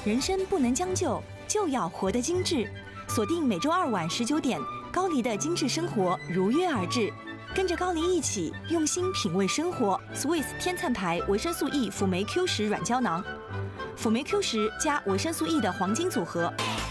人生不能将就，就要活得精致。锁定每周二晚19点，高黎的精致生活如约而至。跟着高黎一起用心品味生活。Swiss 天粲牌维生素 E 辅酶 Q10软胶囊，辅酶 Q10加维生素 E 的黄金组合，